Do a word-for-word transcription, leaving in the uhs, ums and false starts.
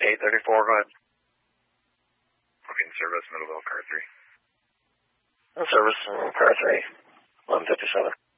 eight thirty-four, go ahead. Okay, in service, Middleville, car three. In service, car three, eleven fifty-seven.